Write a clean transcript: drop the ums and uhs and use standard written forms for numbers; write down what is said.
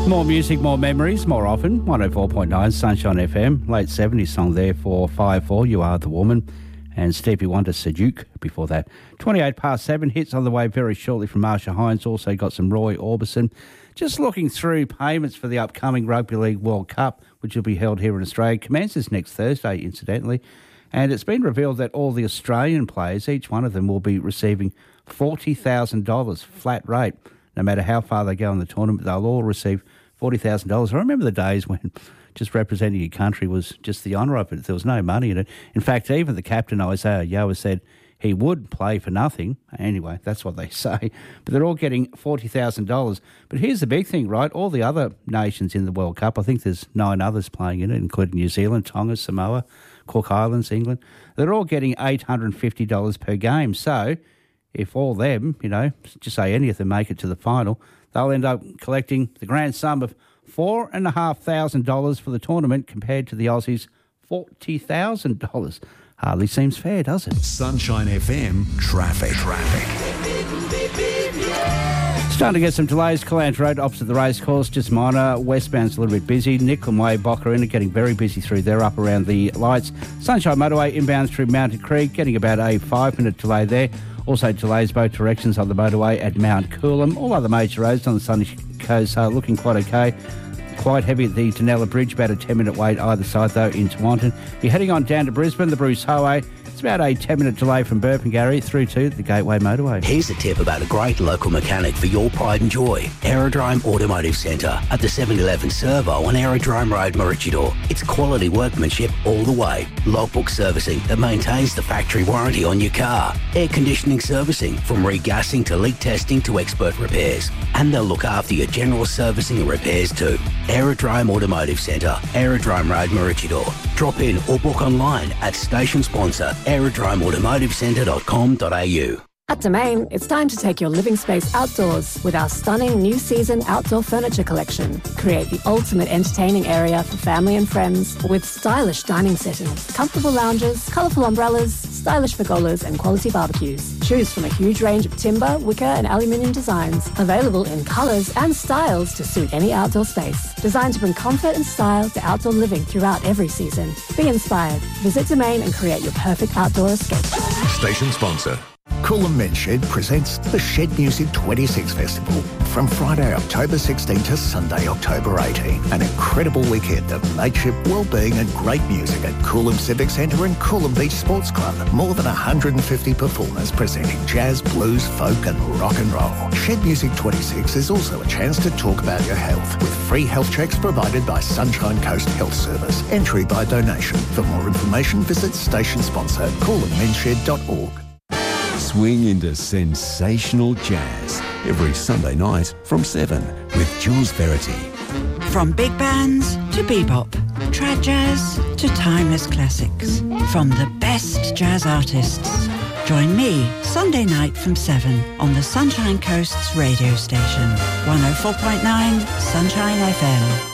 More music, more memories, more often. 104.9 Sunshine FM. Late 70s song there for 5-4, You Are the Woman. And Stevie Wonder, Seduke, before that. 28 past 7, hits on the way very shortly from Marsha Hines. Also got some Roy Orbison. Just looking through payments for the upcoming Rugby League World Cup, which will be held here in Australia. Commences next Thursday, incidentally. And it's been revealed that all the Australian players, each one of them, will be receiving $40,000 flat rate. No matter how far they go in the tournament, they'll all receive $40,000. I remember the days when just representing your country was just the honour of it. There was no money in it. In fact, even the captain, Isaiah Yoa, said he would play for nothing. Anyway, that's what they say. But they're all getting $40,000. But here's the big thing, right? All the other nations in the World Cup, I think there's 9 others playing in it, including New Zealand, Tonga, Samoa, Cook Islands, England. They're all getting $850 per game. So if all them, just say any of them make it to the final, they'll end up collecting the grand sum of $4,500 for the tournament compared to the Aussies' $40,000. Hardly seems fair, does it? Sunshine FM traffic. Starting to get some delays. Calandra Road opposite the racecourse, just minor. Westbound's a little bit busy. Nicklin Way, Boccarina getting very busy through there, up around the lights. Sunshine Motorway inbound through Mountain Creek, getting about a 5-minute delay there. Also delays both directions on the motorway at Mount Coolum. All other major roads on the Sunny Coast are looking quite okay. Quite heavy at the Dunella Bridge, about a 10-minute wait either side though into Wanton. You're heading on down to Brisbane, the Bruce Highway. It's about a 10-minute delay from Burpengary through to the Gateway Motorway. Here's a tip about a great local mechanic for your pride and joy. Aerodrome Automotive Centre at the 711 Servo on Aerodrome Road, Maroochydore. It's quality workmanship all the way. Logbook servicing that maintains the factory warranty on your car. Air conditioning servicing from regassing to leak testing to expert repairs. And they'll look after your general servicing and repairs too. Aerodrome Automotive Centre, Aerodrome Road, Maroochydore. Drop in or book online at station sponsor aerodromeautomotivecentre.com.au. At Domain, it's time to take your living space outdoors with our stunning new season outdoor furniture collection. Create the ultimate entertaining area for family and friends with stylish dining settings, comfortable lounges, colourful umbrellas, stylish pergolas and quality barbecues. Choose from a huge range of timber, wicker and aluminium designs, available in colours and styles to suit any outdoor space. Designed to bring comfort and style to outdoor living throughout every season. Be inspired. Visit Domain and create your perfect outdoor escape. Station sponsor. Coolum Men's Shed presents the Shed Music 26 Festival from Friday, October 16 to Sunday, October 18. An incredible weekend of mateship, well-being and great music at Coolum Civic Centre and Coolum Beach Sports Club. More than 150 performers presenting jazz, blues, folk and rock and roll. Shed Music 26 is also a chance to talk about your health with free health checks provided by Sunshine Coast Health Service. Entry by donation. For more information, visit station sponsor coolummenshed.org. Swing into sensational jazz every Sunday night from 7 with Jules Verity. From big bands to bebop, trad jazz to timeless classics. From the best jazz artists. Join me Sunday night from 7 on the Sunshine Coast's radio station. 104.9 Sunshine FM.